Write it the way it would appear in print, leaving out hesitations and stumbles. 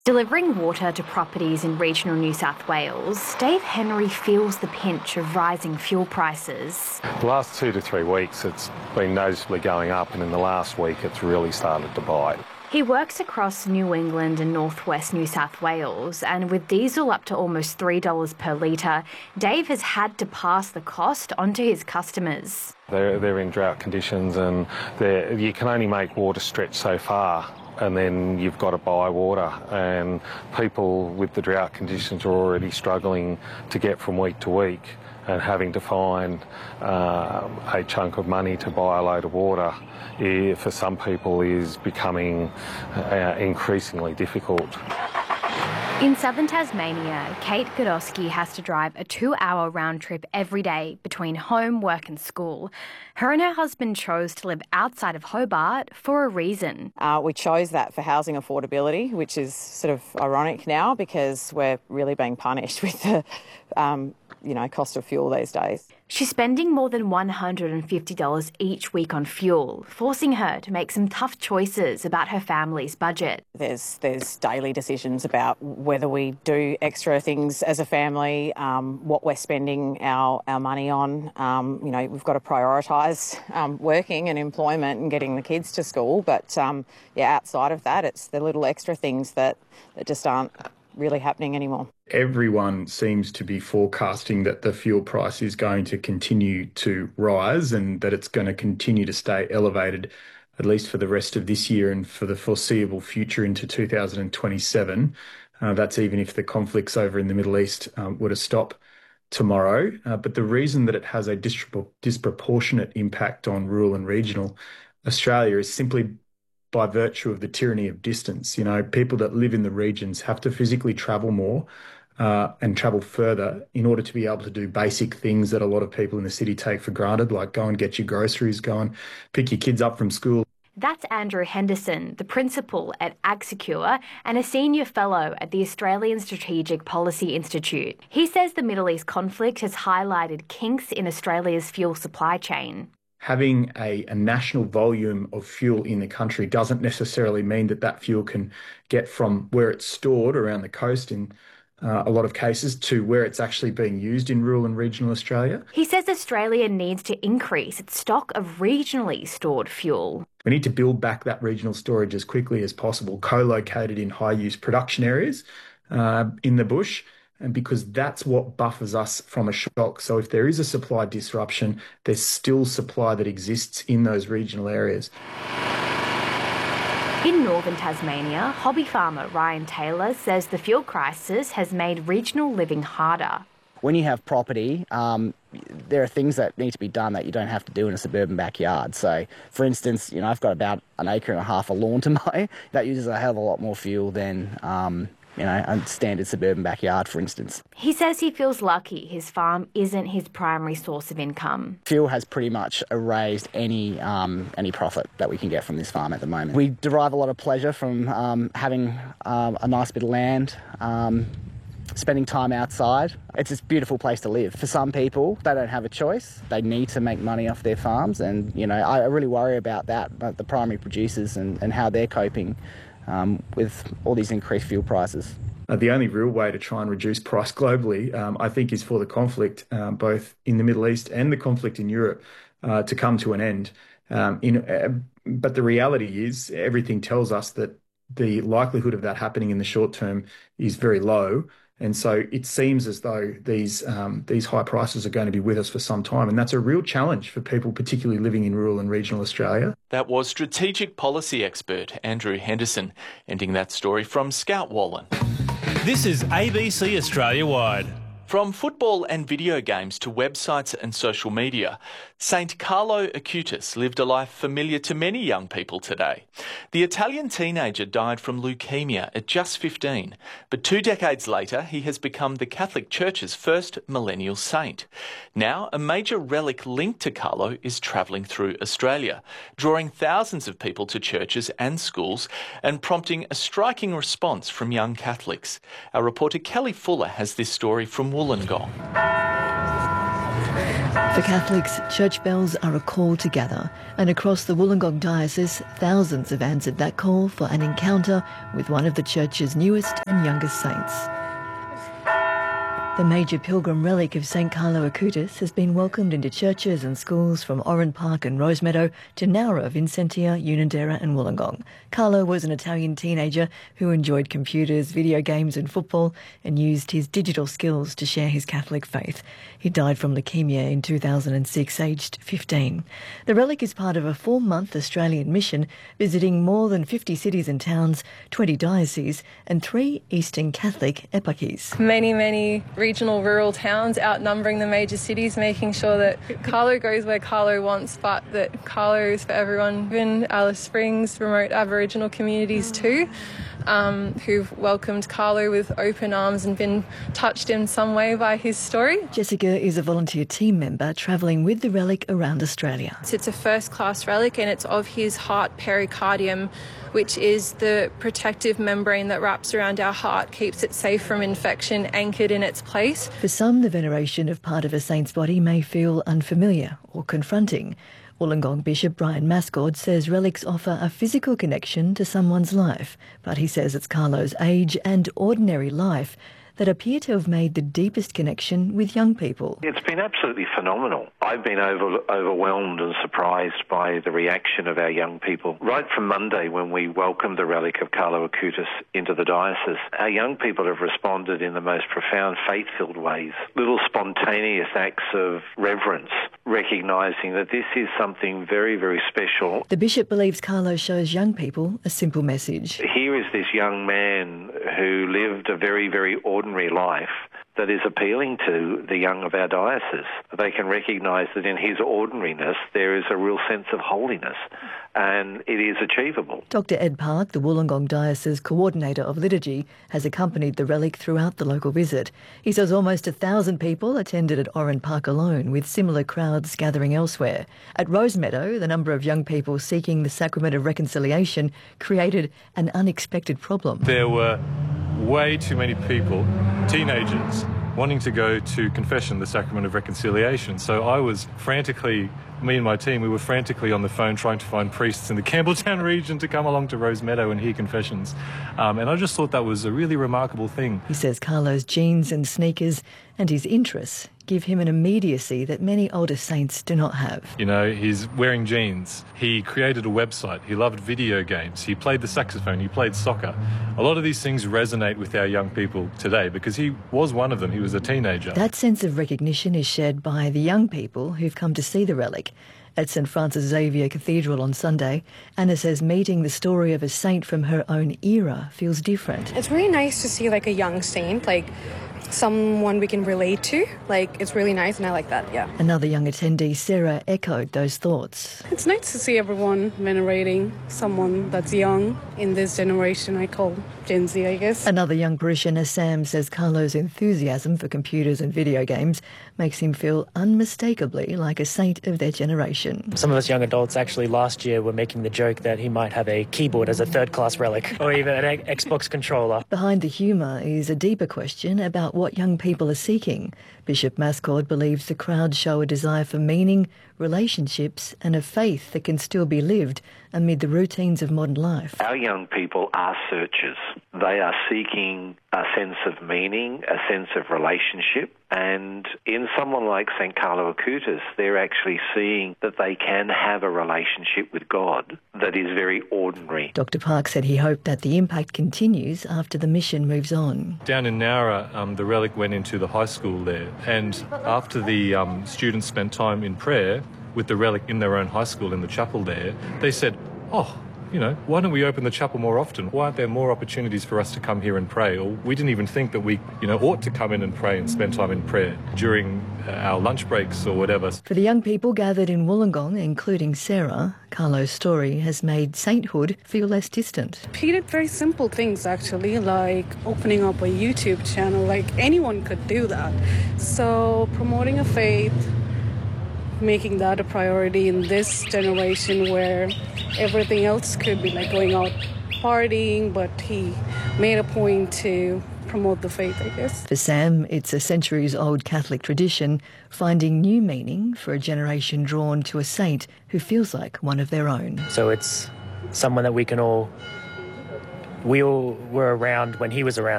Delivering water to properties in regional New South Wales, Dave Henry feels the pinch of rising fuel prices. The last 2 to 3 weeks it's been noticeably going up, and in the last week it's really started to bite. He works across New England and northwest New South Wales, and with diesel up to almost $3 per litre, Dave has had to pass the cost onto his customers. They're in drought conditions, and you can only make water stretch so far, and then you've got to buy water, and people with the drought conditions are already struggling to get from week to week, and having to find a chunk of money to buy a load of water for some people is becoming increasingly difficult. In southern Tasmania, Kate Godowski has to drive a 2-hour round trip every day between home, work and school. Her and her husband chose to live outside of Hobart for a reason. We chose that for housing affordability, which is sort of ironic now because we're really being punished with the cost of fuel these days. She's spending more than $150 each week on fuel, forcing her to make some tough choices about her family's budget. There's daily decisions about whether we do extra things as a family, what we're spending our money on. We've got to prioritise working and employment and getting the kids to school. But outside of that, it's the little extra things that just aren't really happening anymore. Everyone seems to be forecasting that the fuel price is going to continue to rise and that it's going to continue to stay elevated, at least for the rest of this year and for the foreseeable future into 2027. That's even if the conflicts over in the Middle East were to stop tomorrow. But the reason that it has a disproportionate impact on rural and regional Australia is simply by virtue of the tyranny of distance. People that live in the regions have to physically travel more and travel further in order to be able to do basic things that a lot of people in the city take for granted, like go and get your groceries, go and pick your kids up from school. That's Andrew Henderson, the principal at AgSecure and a senior fellow at the Australian Strategic Policy Institute. He says the Middle East conflict has highlighted kinks in Australia's fuel supply chain. Having a national volume of fuel in the country doesn't necessarily mean that fuel can get from where it's stored around the coast in a lot of cases to where it's actually being used in rural and regional Australia. He says Australia needs to increase its stock of regionally stored fuel. We need to build back that regional storage as quickly as possible, co-located in high-use production areas in the bush, and because that's what buffers us from a shock. So if there is a supply disruption, there's still supply that exists in those regional areas. In northern Tasmania, hobby farmer Ryan Taylor says the fuel crisis has made regional living harder. When you have property, there are things that need to be done that you don't have to do in a suburban backyard. So, for instance, I've got about 1.5 acres of lawn to mow. That uses a hell of a lot more fuel than a standard suburban backyard, for instance. He says he feels lucky his farm isn't his primary source of income. Fuel has pretty much erased any profit that we can get from this farm at the moment. We derive a lot of pleasure from having a nice bit of land, spending time outside. It's this beautiful place to live. For some people, they don't have a choice. They need to make money off their farms, and I really worry about that, about the primary producers and how they're coping with all these increased fuel prices. The only real way to try and reduce price globally, I think, is for the conflict, both in the Middle East and the conflict in Europe, to come to an end. But the reality is, everything tells us that the likelihood of that happening in the short term is very low. And so it seems as though these high prices are going to be with us for some time. And that's a real challenge for people, particularly living in rural and regional Australia. That was strategic policy expert Andrew Henderson, ending that story from Scout Wallen. This is ABC Australia Wide. From football and video games to websites and social media, Saint Carlo Acutis lived a life familiar to many young people today. The Italian teenager died from leukemia at just 15, but 2 decades later he has become the Catholic Church's first millennial saint. Now, a major relic linked to Carlo is travelling through Australia, drawing thousands of people to churches and schools and prompting a striking response from young Catholics. Our reporter Kelly Fuller has this story from Wollongong. For Catholics, church bells are a call to gather, and across the Wollongong Diocese, thousands have answered that call for an encounter with one of the church's newest and youngest saints. The major pilgrim relic of St Carlo Acutis has been welcomed into churches and schools from Oran Park and Rosemeadow to Nowra, Vincentia, Unanderra and Wollongong. Carlo was an Italian teenager who enjoyed computers, video games and football and used his digital skills to share his Catholic faith. He died from leukemia in 2006, aged 15. The relic is part of a 4-month Australian mission visiting more than 50 cities and towns, 20 dioceses and 3 Eastern Catholic eparchies. Many regional rural towns outnumbering the major cities, making sure that Carlo goes where Carlo wants, but that Carlo is for everyone. Even Alice Springs, remote Aboriginal communities too, who've welcomed Carlo with open arms and been touched in some way by his story. Jessica is a volunteer team member travelling with the relic around Australia. It's a first-class relic and it's of his heart pericardium, which is the protective membrane that wraps around our heart, keeps it safe from infection, anchored in its place. For some, the veneration of part of a saint's body may feel unfamiliar or confronting. Wollongong Bishop Brian Mascord says relics offer a physical connection to someone's life, but he says it's Carlo's age and ordinary life that appear to have made the deepest connection with young people. It's been absolutely phenomenal. I've been overwhelmed and surprised by the reaction of our young people. Right from Monday, when we welcomed the relic of Carlo Acutis into the diocese, our young people have responded in the most profound faith-filled ways. Little spontaneous acts of reverence, recognising that this is something very, very special. The bishop believes Carlo shows young people a simple message. Here is this young man who lived a very, very ordinary life that is appealing to the young of our diocese. They can recognise that in his ordinariness there is a real sense of holiness, and it is achievable. Dr Ed Park, the Wollongong Diocese Coordinator of Liturgy, has accompanied the relic throughout the local visit. He says almost 1,000 people attended at Oran Park alone, with similar crowds gathering elsewhere. At Rosemeadow, the number of young people seeking the Sacrament of Reconciliation created an unexpected problem. There were way too many people, teenagers, wanting to go to confession, the Sacrament of Reconciliation. So I was frantically, me and my team, we were frantically on the phone trying to find priests in the Campbelltown region to come along to Rosemeadow and hear confessions. And I just thought that was a really remarkable thing. He says Carlo's jeans and sneakers and his interests give him an immediacy that many older saints do not have. You know, he's wearing jeans. He created a website. He loved video games. He played the saxophone. He played soccer. A lot of these things resonate with our young people today because he was one of them. He was a teenager. That sense of recognition is shared by the young people who've come to see the relic. At St Francis Xavier Cathedral on Sunday, Anna says meeting the story of a saint from her own era feels different. It's really nice to see like a young saint, like someone we can relate to. Like, it's really nice and I like that, yeah. Another young attendee, Sarah, echoed those thoughts. It's nice to see everyone venerating someone that's young in this generation I call Gen Z, I guess. Another young parishioner, Sam, says Carlo's enthusiasm for computers and video games makes him feel unmistakably like a saint of their generation. Some of us young adults actually last year were making the joke that he might have a keyboard as a third-class relic or even an Xbox controller. Behind the humour is a deeper question about what young people are seeking. Bishop Mascord believes the crowds show a desire for meaning, relationships and a faith that can still be lived amid the routines of modern life. Our young people are searchers. They are seeking a sense of meaning, a sense of relationship, and in someone like St Carlo Acutis, they're actually seeing that they can have a relationship with God that is very ordinary. Dr Park said he hoped that the impact continues after the mission moves on. Down in Nowra, the relic went into the high school there, and after the students spent time in prayer with the relic in their own high school in the chapel there, they said, why don't we open the chapel more often? Why aren't there more opportunities for us to come here and pray? Or we didn't even think that we, ought to come in and pray and spend time in prayer during our lunch breaks or whatever. For the young people gathered in Wollongong, including Sarah, Carlo's story has made sainthood feel less distant. He did very simple things, actually, like opening up a YouTube channel. Like, anyone could do that. So promoting a faith, making that a priority in this generation where everything else could be like going out partying, but he made a point to promote the faith, I guess. For Sam, it's a centuries-old Catholic tradition, finding new meaning for a generation drawn to a saint who feels like one of their own. So it's someone that we all were around when he was around.